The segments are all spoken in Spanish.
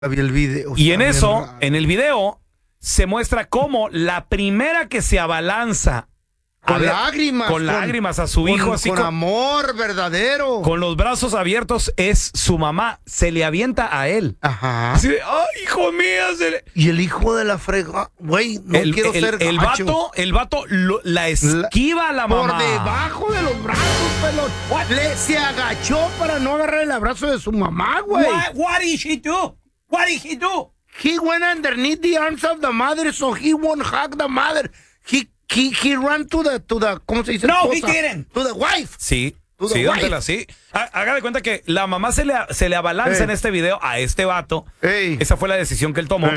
Vi el video. Y en eso, en el video, se muestra cómo la primera que se abalanza con lágrimas a su hijo, así con amor verdadero, con los brazos abiertos, es su mamá. Se le avienta a él. Ajá. Así de, ¡ay, hijo mío! Y el hijo de la frega, güey, quiero ser gacho. El vato la esquiva a la mamá. Por debajo de los brazos, pelón. Se agachó para no agarrar el abrazo de su mamá, güey. What did he do? What did he do? He went underneath the arms of the mother, so he won't hug the mother. He ran to the ¿cómo se dice? No, esposa? he didn't. To the wife. Sí. Sí, sí. Haga de cuenta que la mamá se le abalanza en este video a este vato. Esa fue la decisión que él tomó.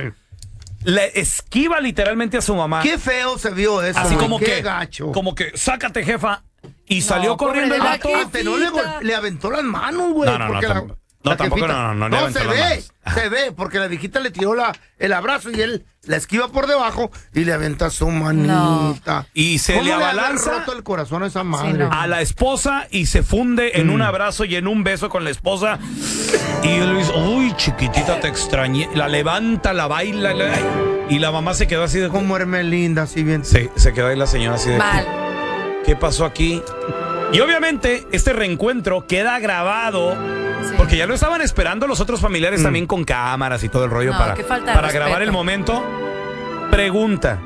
Le esquiva literalmente a su mamá. Qué feo se vio eso. Así como qué que, gacho. Como que, sácate, jefa. Y salió corriendo el vato. No le aventó las manos, güey. No, tampoco, no le aventó las manos. Se ve, porque la viejita le tiró el abrazo y él la esquiva por debajo y le aventa su manita. No. Y se le abalanza. Le ha roto el corazón a esa madre. A la esposa y se funde en un abrazo y en un beso con la esposa. Y él dice, uy, chiquitita, te extrañé. La levanta, la baila. Y la mamá se quedó así de... Como Hermelinda, así bien. Sí, se quedó ahí la señora así de... Mal. ¿Qué pasó aquí? Y obviamente este reencuentro queda grabado porque ya lo estaban esperando los otros familiares también con cámaras y todo el rollo para grabar el momento. Pregunta,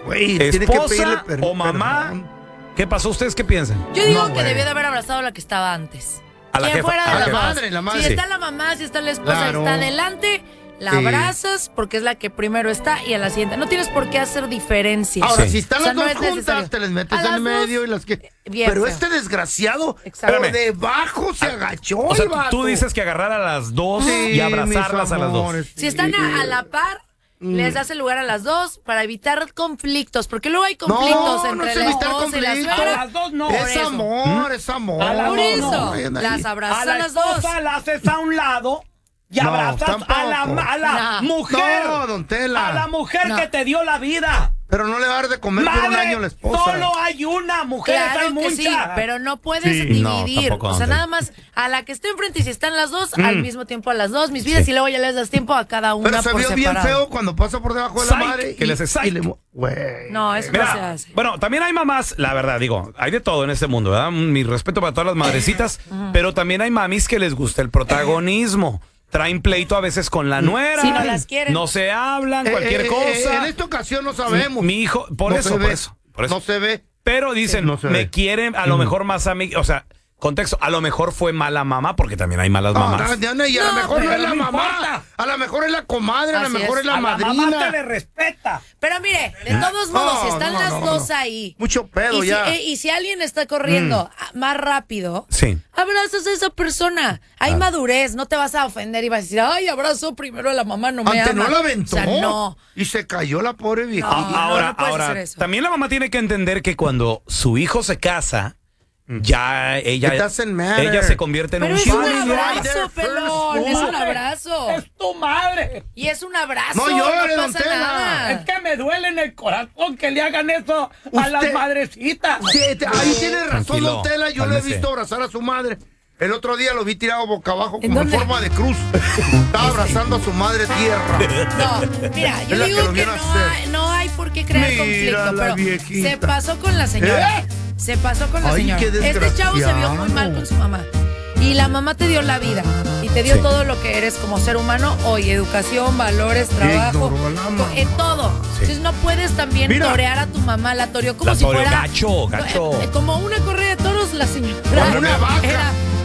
¿esposa o mamá? Perdón. ¿Qué pasó? ¿Ustedes qué piensan? Yo digo que debió de haber abrazado a la que estaba antes. A la jefa. Fuera de la madre. Si está la mamá, si está la esposa, está adelante, la abrazas porque es la que primero está y a la siguiente. No tienes por qué hacer diferencias. Ahora, si están las dos juntas, te les metes en medio y las que... Pero este desgraciado por debajo se agachó. O sea, tú dices que agarrar a las dos y abrazarlas a las dos. Si están a la par, les das el lugar a las dos para evitar conflictos, porque luego hay conflictos entre la esposa y la suegra. A las dos no. Es amor, es amor. Por eso, las abrazas a las dos. A la esposa la haces a un lado y abrazas a la mujer. No, don Tela. A la mujer que te dio la vida. Pero no le va a dar de comer por un año a la esposa. Solo hay una mujer, claro hay muchas. Sí, pero no puedes dividir. O sea, nada más a la que esté enfrente y si están las dos, al mismo tiempo a las dos, mis vidas, y luego ya les das tiempo a cada una. Pero se por vio separado. bien feo cuando pasa por debajo de la madre. Que les no, eso no se hace. Bueno, también hay mamás, la verdad, digo, hay de todo en este mundo, ¿verdad? Mi respeto para todas las madrecitas, pero también hay mamis que les gusta el protagonismo. Traen pleito a veces con la nuera. Si no las quieren. No se hablan, cualquier cosa. En esta ocasión no sabemos. Mi hijo, por eso. No se ve. Pero dicen, me quieren a lo mejor más a mí. O sea, contexto, a lo mejor fue mala mamá, porque también hay malas mamás. Y a lo mejor no es la mamá. A lo mejor es la comadre, a lo mejor es la madrina. La mamá te le respeta. Pero mire, de todos modos, si están las dos ahí. Mucho pedo ya. Y si alguien está corriendo más rápido, sí, abrazas a esa persona. Hay madurez, no te vas a ofender y vas a decir, ay, abrazo primero a la mamá, no me ama. No la aventó. O sea, no. Y se cayó la pobre viejita. Ahora, también la mamá tiene que entender que cuando su hijo se casa, ya ella se convierte en pero un es un abrazo, pelón. Es un abrazo. Es tu madre. Y es un abrazo. No llores, no pasa nada. Es que me duele en el corazón que le hagan eso a las madrecitas. Sí, ahí tiene razón, don Tela. Yo cálmese. lo he visto abrazar a su madre. El otro día lo vi tirado boca abajo como en forma de cruz. Estaba abrazando a su madre tierra. No, mira, yo digo que no hay por qué crear conflicto, pero viejita. Se pasó con la señora. Se pasó con la señora. Este chavo se vio muy mal con su mamá. Y la mamá te dio la vida. Y te dio todo lo que eres como ser humano hoy. Educación, valores, trabajo. Todo. Sí. Entonces no puedes también torear a tu mamá. La toreó como si fuera... gacho. Como una correa de toros, la señora. Como una vaca.